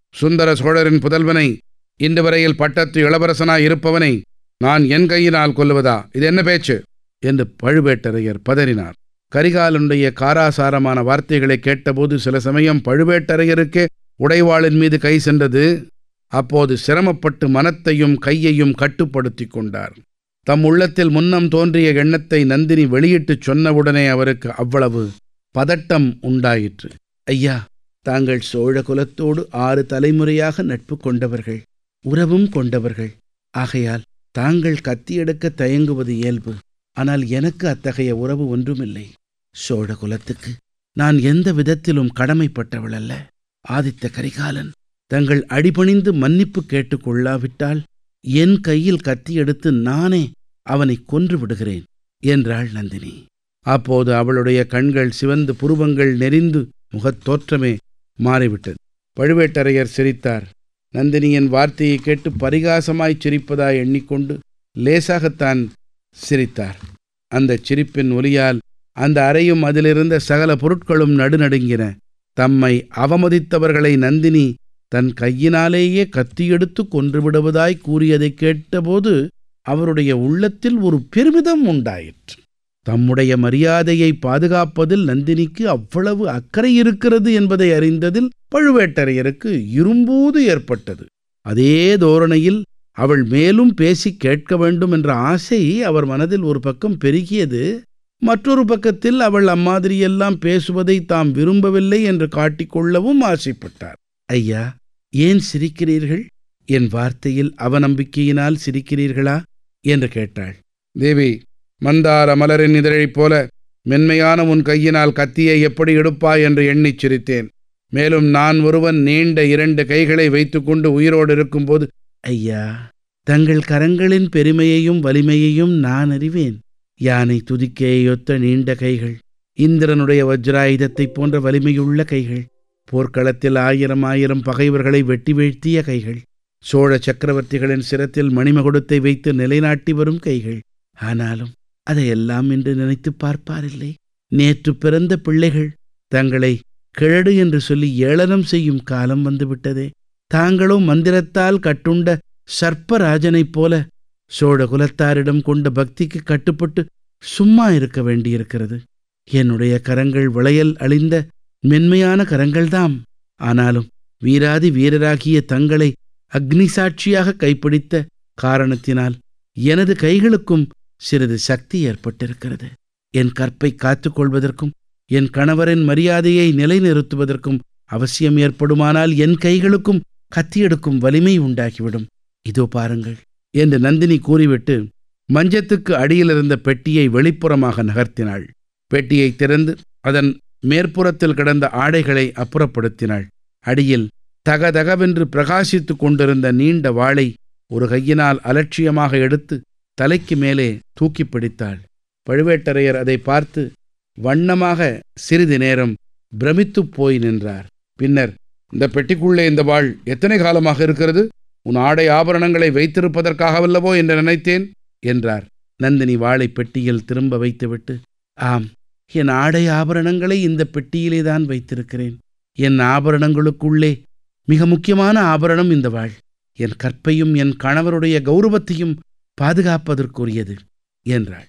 சுந்தர சோழரின் புதல்வனை, இன்று வரையில் பட்டத்து இளவரசனாய் இருப்பவனை நான் என் கையினால் கொல்லுவதா? இது என்ன பேச்சு என்று பழுவேட்டரையர் பதறினார். கரிகாலனுடைய காராசாரமான வார்த்தைகளை கேட்டபோது சில சமயம் பழுவேட்டரையருக்கே உடைவாளின் மீது கை சென்றது. அப்போது சிரமப்பட்டு மனத்தையும் கையையும் கட்டுப்படுத்தி கொண்டார். தம் உள்ளத்தில் முன்னம் தோன்றிய எண்ணத்தை நந்தினி வெளியிட்டுச் சொன்னவுடனே அவருக்கு அவ்வளவு பதட்டம் உண்டாயிற்று. ஐயா, தாங்கள் சோழ குலத்தோடு 6 தலைமுறையாக நட்பு கொண்டவர்கள், உறவும் கொண்டவர்கள். ஆகையால் தாங்கள் கத்தியெடுக்க தயங்குவது இயல்பு. ஆனால் எனக்கு அத்தகைய உறவு ஒன்றுமில்லை. சோழ குலத்துக்கு நான் எந்த விதத்திலும் கடமைப்பட்டவள் அல்ல. ஆதித்த கரிகாலன் தங்கள் அடிபணிந்து மன்னிப்பு கேட்டுக்கொள்ளாவிட்டால் என் கையில் கத்தியெடுத்து நானே அவனை கொன்று விடுகிறேன் என்றாள் நந்தினி. அப்போது அவளுடைய கண்கள் சிவந்து புருவங்கள் நெறிந்து முகத்தோற்றமே மாறிவிட்டது. பழுவேட்டரையர் சிரித்தார். நந்தினியின் வார்த்தையை கேட்டு பரிகாசமாய் சிரிப்பதாய் எண்ணிக்கொண்டு லேசாகத்தான் சிரித்தார். அந்த சிரிப்பின் ஒலியால் அந்த அறையும் அதிலிருந்த சகல பொருட்களும் நடுநடுங்கின. தம்மை அவமதித்தவர்களை நந்தினி தன் கையினாலேயே கத்தியெடுத்து கொன்றுவிடுவதாய் கூறியதை கேட்டபோது அவருடைய உள்ளத்தில் ஒரு பெருமிதம் உண்டாயிற்று. தம்முடைய மரியாதையை பாதுகாப்பதில் நந்தினிக்கு அவ்வளவு அக்கறை இருக்கிறது என்பதை அறிந்ததில் பழுவேட்டரையருக்கு இரும்பூது ஏற்பட்டது. அதே தோரணையில் அவள் மேலும் பேசி கேட்க வேண்டும் என்ற ஆசை அவர் மனதில் ஒரு பக்கம் பெருகியது. மற்றொரு பக்கத்தில் அவள் அம்மாதிரியெல்லாம் பேசுவதை தாம் விரும்பவில்லை என்று காட்டிக்கொள்ளவும் ஆசைப்பட்டார். ஐயா, ஏன் சிரிக்கிறீர்கள்? என் வார்த்தையில் அவநம்பிக்கையினால் சிரிக்கிறீர்களா என்று கேட்டாள். தேவி, மந்தார மலரின் இதழைப் போல மென்மையான உன் கையினால் கத்தியை எப்படி எடுப்பாய் என்று எண்ணிச் சிரித்தேன். மேலும் நான் ஒருவன் நீண்ட 2 கைகளை வைத்துக்கொண்டு உயிரோடு இருக்கும்போது... ஐயா, தங்கள் கரங்களின் பெருமையையும் வலிமையையும் நான் அறிவேன். யானை துதிக்கையொத்த நீண்ட கைகள், இந்திரனுடைய வஜ்ராயுதத்தைப் போன்ற வலிமையுள்ள கைகள், போர்க்களத்தில் 1000 பகைவர்களை வெட்டி வீழ்த்திய கைகள், சோழ சக்கரவர்த்திகளின் சிரத்தில் மணிமகுடத்தை வைத்து நிலைநாட்டி வரும் கைகள். ஆனாலும் அதையெல்லாம் இன்று நினைத்து பார்ப்பாரில்லை. நேற்று பிறந்த பிள்ளைகள் தங்களை கிழடு என்று சொல்லி ஏளனம் செய்யும் காலம் வந்துவிட்டதே. தாங்களும் மந்திரத்தால் கட்டுண்ட சர்ப்பராஜனைப் போல சோழ குலத்தாரிடம் கொண்ட பக்திக்கு கட்டுப்பட்டு சும்மா இருக்க வேண்டியிருக்கிறது. என்னுடைய கரங்கள் விளையல் அழிந்த மென்மையான கரங்கள்தாம். ஆனாலும் வீராதி வீரராகிய தங்களை அக்னி சாட்சியாக கைப்பிடித்த காரணத்தினால் எனது கைகளுக்கும் சிறிது சக்தி ஏற்பட்டிருக்கிறது. என் கற்பை காத்துக்கொள்வதற்கும் என் கணவரின் மரியாதையை நிலைநிறுத்துவதற்கும் அவசியம் ஏற்படுமானால் என் கைகளுக்கும் கத்தியெடுக்கும் வலிமை உண்டாகிவிடும். இதோ பாருங்கள் என்று நந்தினி கூறிவிட்டு மஞ்சத்துக்கு அடியிலிருந்த பெட்டியை வெளிப்புறமாக நகர்த்தினாள். பெட்டியை திறந்து அதன் மேற்புறத்தில் கிடந்த ஆடைகளை அப்புறப்படுத்தினாள். அடியில் தகதகவென்று பிரகாசித்து கொண்டிருந்த நீண்ட வாளை ஒரு கையினால் அலட்சியமாக எடுத்து தலைக்கு மேலே தூக்கி பிடித்தாள். பழுவேட்டரையர் அதை பார்த்து வண்ணமாக சிறிது நேரம் பிரமித்துப் போய் நின்றார். பின்னர், இந்த பெட்டிக்குள்ளே இந்த வாள் எத்தனை காலமாக இருக்கிறது? உன் ஆடை ஆபரணங்களை வைத்திருப்பதற்காகவல்லவோ என்று நினைத்தேன் என்றார். நந்தினி வாளை பெட்டியில் திரும்ப வைத்துவிட்டு, ஆம், என் ஆடை ஆபரணங்களை இந்த பெட்டியிலேதான் வைத்திருக்கிறேன். என் ஆபரணங்களுக்குள்ளே மிக முக்கியமான ஆபரணம் இந்த வாள். என் கற்பையும் என் கணவருடைய கௌரவத்தையும் பாதுகாப்பதற்குரியது என்றாள்.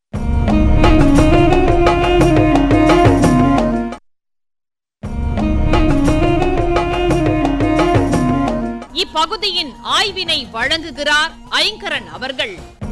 இப்பகுதியின் ஆய்வினை வழங்குகிறார் ஐங்கரன் அவர்கள்.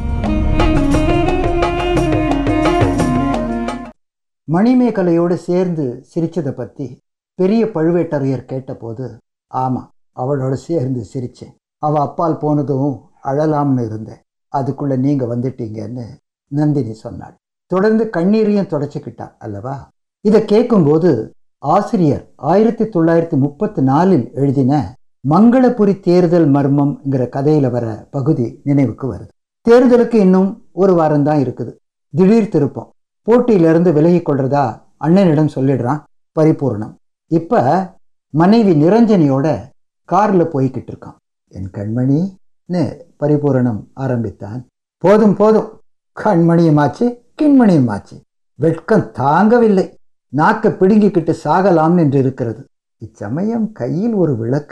மணிமேகலையோடு சேர்ந்து சிரிச்சதை பற்றி பெரிய பழுவேட்டரையர் கேட்டபோது, ஆமா, அவளோட சேர்ந்து சிரிச்சேன். அவள் அப்பால் போனதும் அழலாம்னு இருந்தேன். அதுக்குள்ள நீங்க வந்துட்டீங்கன்னு நந்தினி சொன்னாள். தொடர்ந்து கண்ணீரையும் தொடச்சிக்கிட்டா அல்லவா? இதை கேட்கும்போது ஆசிரியர் 1934 எழுதின மங்களபுரி தேர்தல் மர்மம்ங்கிற கதையில வர பகுதி நினைவுக்கு வருது. தேர்தலுக்கு இன்னும் ஒரு வாரம் தான் இருக்குது. திடீர் திருப்பம். போட்டியிலிருந்து விலகி கொள்றதா அண்ணனிடம் சொல்லிடுறான் பரிபூர்ணம். இப்ப மனைவி நிரஞ்சனியோட கார்ல போய்கிட்டு இருக்கான். என் கண்மணின்னு பரிபூரணம் ஆரம்பித்தான். போதும் போதும், கண்மணியுமாச்சு கிண்மணியுமாச்சு. வெட்கம் தாங்கவில்லை. நாக்க பிடுங்கிக்கிட்டு சாகலாம் என்று இருக்கிறது. இச்சமயம் கையில் ஒரு விளக்கு